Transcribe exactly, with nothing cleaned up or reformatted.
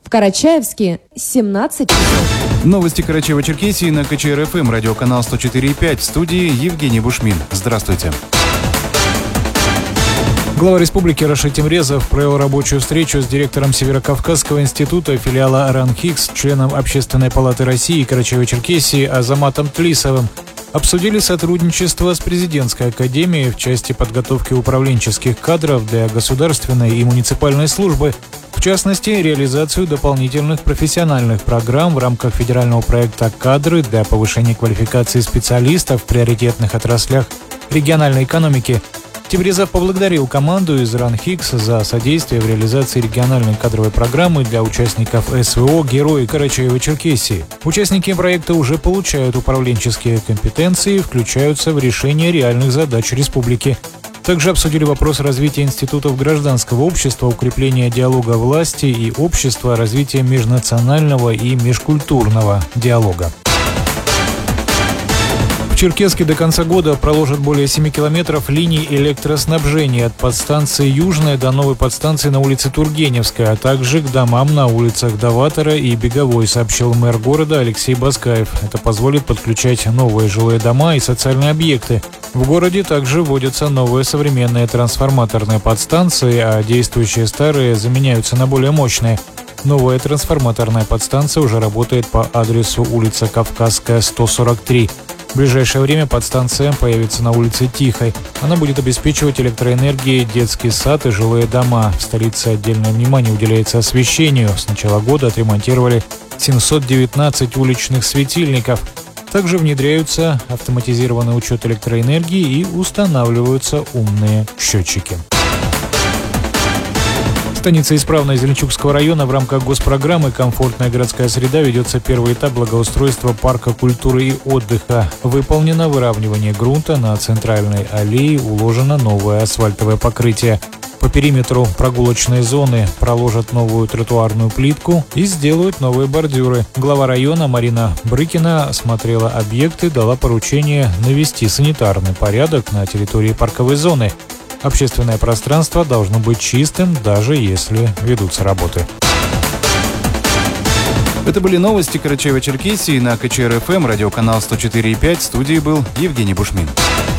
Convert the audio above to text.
В Карачаевске семнадцать часов. Новости Карачаево-Черкесии на ка че эр эф эм, радиоканал сто четыре и пять. В студии Евгений Бушмин. Здравствуйте. Глава республики Рашид Темрезов провел рабочую встречу с директором Северокавказского института филиала РАНХИКС, членом Общественной палаты России Карачаево-Черкесии Азаматом Тлисовым. Обсудили сотрудничество с президентской академией в части подготовки управленческих кадров для государственной и муниципальной службы, в частности, реализацию дополнительных профессиональных программ в рамках федерального проекта «Кадры» для повышения квалификации специалистов в приоритетных отраслях региональной экономики. Темрезов поблагодарил команду из РАНХИКС за содействие в реализации региональной кадровой программы для участников эс вэ о «Герои Карачаево-Черкесии». Участники проекта уже получают управленческие компетенции и включаются в решение реальных задач республики. Также обсудили вопрос развития институтов гражданского общества, укрепления диалога власти и общества, развития межнационального и межкультурного диалога. В Черкесске до конца года проложат более семи километров линий электроснабжения от подстанции Южная до новой подстанции на улице Тургеневская, а также к домам на улицах Даватора и Беговой, сообщил мэр города Алексей Баскаев. Это позволит подключать новые жилые дома и социальные объекты. В городе также вводятся новые современные трансформаторные подстанции, а действующие старые заменяются на более мощные. Новая трансформаторная подстанция уже работает по адресу улица Кавказская, сто сорок три. В ближайшее время подстанция появится на улице Тихой. Она будет обеспечивать электроэнергией детский сад и жилые дома. В столице отдельное внимание уделяется освещению. С начала года отремонтировали семьсот девятнадцать уличных светильников. Также внедряются автоматизированный учет электроэнергии и устанавливаются умные счетчики. В станице Исправной Зеленчукского района в рамках госпрограммы «Комфортная городская среда» ведется первый этап благоустройства парка культуры и отдыха. Выполнено выравнивание грунта, на центральной аллее уложено новое асфальтовое покрытие. По периметру прогулочной зоны проложат новую тротуарную плитку и сделают новые бордюры. Глава района Марина Брыкина осмотрела объекты, дала поручение навести санитарный порядок на территории парковой зоны. Общественное пространство должно быть чистым, даже если ведутся работы. Это были новости Карачаево-Черкесии на ка че эр эф эм, радиоканал сто четыре и пять. В студии был Евгений Бушмин.